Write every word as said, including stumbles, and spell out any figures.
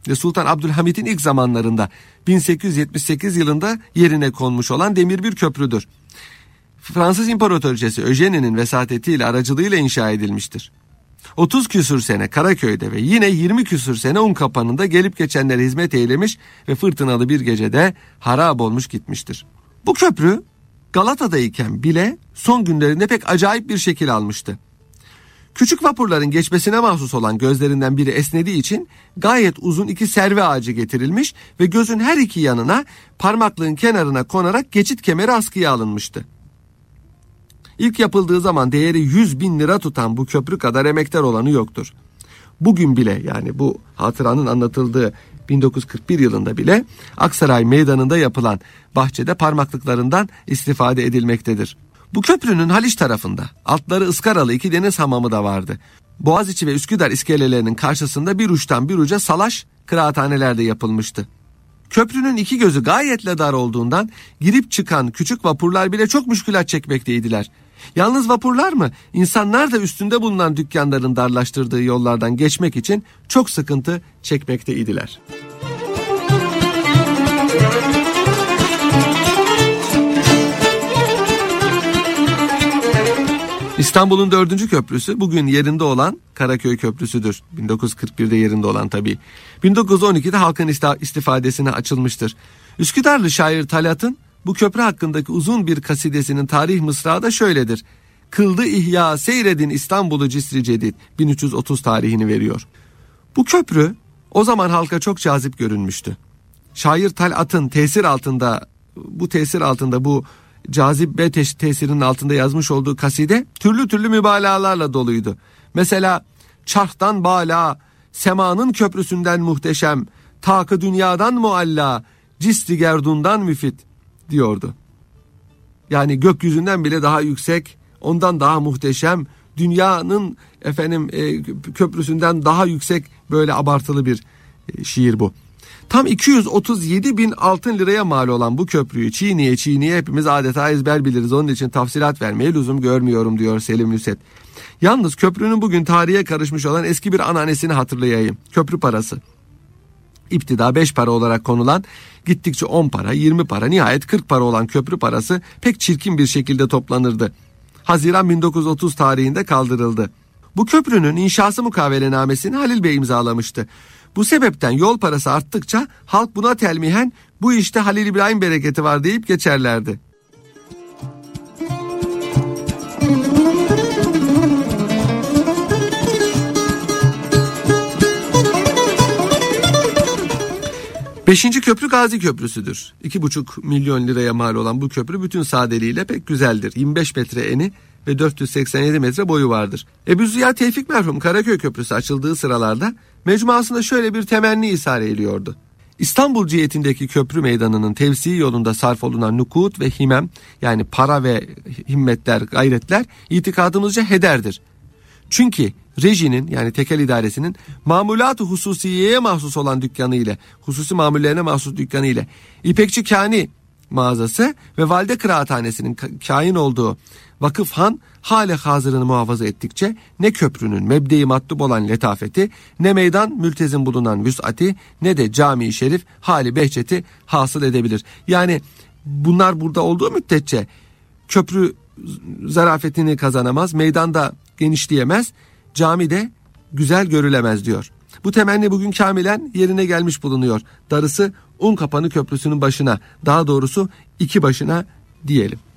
ve Sultan Abdülhamid'in ilk zamanlarında bin sekiz yüz yetmiş sekiz yılında yerine konmuş olan demir bir köprüdür. Fransız İmparatoriçesi Eugénie'nin vesatetiyle, aracılığıyla inşa edilmiştir. otuz küsür sene Karaköy'de ve yine yirmi küsür sene Unkapanı'nda gelip geçenlere hizmet eylemiş ve fırtınalı bir gecede harap olmuş gitmiştir. Bu köprü Galata'dayken bile son günlerinde pek acayip bir şekil almıştı. Küçük vapurların geçmesine mahsus olan gözlerinden biri esnediği için gayet uzun iki serve ağacı getirilmiş ve gözün her iki yanına parmaklığın kenarına konarak geçit kemeri askıya alınmıştı. İlk yapıldığı zaman değeri yüz bin lira tutan bu köprü kadar emektar olanı yoktur. Bugün bile, yani bu hatıranın anlatıldığı bin dokuz yüz kırk bir yılında bile Aksaray Meydanı'nda yapılan bahçede parmaklıklarından istifade edilmektedir. Bu köprünün Haliç tarafında altları ıskaralı iki deniz hamamı da vardı. Boğaziçi ve Üsküdar iskelelerinin karşısında bir uçtan bir uca salaş kıraathaneler de yapılmıştı. Köprünün iki gözü gayetle dar olduğundan girip çıkan küçük vapurlar bile çok müşkülat çekmekteydiler. Yalnız vapurlar mı? İnsanlar da üstünde bulunan dükkanların darlaştırdığı yollardan geçmek için çok sıkıntı çekmekteydiler. İstanbul'un dördüncü köprüsü bugün yerinde olan Karaköy Köprüsü'dür. bin dokuz yüz kırk birde yerinde olan tabii. bin dokuz yüz on ikide halkın istifadesine açılmıştır. Üsküdarlı şair Talat'ın bu köprü hakkındaki uzun bir kasidesinin tarih mısrağı da şöyledir. Kıldı ihya seyredin İstanbul'u cisri cedid, bin üç yüz otuz tarihini veriyor. Bu köprü o zaman halka çok cazip görünmüştü. Şair Talat'ın tesir altında, bu tesir altında bu cazibe tesirinin altında yazmış olduğu kaside türlü türlü mübalağalarla doluydu. Mesela çarhtan bala, semanın köprüsünden muhteşem, takı dünyadan mualla, cisri gerdundan müfit diyordu. Yani gökyüzünden bile daha yüksek, ondan daha muhteşem, dünyanın efendim e, köprüsünden daha yüksek, böyle abartılı bir e, şiir bu. Tam iki yüz otuz yedi bin altın liraya mal olan bu köprüyü çiğniye çiğniye hepimiz adeta ezber biliriz. Onun için tafsilat vermeye lüzum görmüyorum diyor Selim Nusret. Yalnız köprünün bugün tarihe karışmış olan eski bir ananesini hatırlayayım. Köprü parası. İptida beş para olarak konulan, gittikçe on para, yirmi para, nihayet kırk para olan köprü parası pek çirkin bir şekilde toplanırdı. Haziran bin dokuz yüz otuz tarihinde kaldırıldı. Bu köprünün inşası mukavelenamesini Halil Bey imzalamıştı. Bu sebepten yol parası arttıkça halk buna telmihen bu işte Halil İbrahim bereketi var deyip geçerlerdi. Beşinci köprü Gazi Köprüsü'dür. İki buçuk milyon liraya mal olan bu köprü bütün sadeliğiyle pek güzeldir. yirmi beş metre eni ve dört yüz seksen yedi metre boyu vardır. Ebu Ziya Tevfik merhum Karaköy Köprüsü açıldığı sıralarda mecmuasında şöyle bir temenni ishar ediyordu. İstanbul cihetindeki köprü meydanının tevsiyi yolunda sarf olunan nukut ve himem, yani para ve himmetler, gayretler itikadımızca hederdir. Çünkü rejinin, yani tekel idaresinin mamulat-ı hususiyeye mahsus olan dükkanı ile, hususi mamullerine mahsus dükkanı ile İpekçi Kani mağazası ve Valide Kıraathanesi'nin kain olduğu vakıfhan hale hazırını muhafaza ettikçe ne köprünün mebde-i matlub olan letafeti, ne meydan mültezim bulunan vüs'ati, ne de cami-i şerif hali behçeti hasıl edebilir. Yani bunlar burada olduğu müddetçe köprü zarafetini kazanamaz, meydanda genişleyemez, cami de güzel görülemez diyor. Bu temenni bugün kamilen yerine gelmiş bulunuyor. Darısı Unkapanı Köprüsü'nün başına, daha doğrusu iki başına diyelim.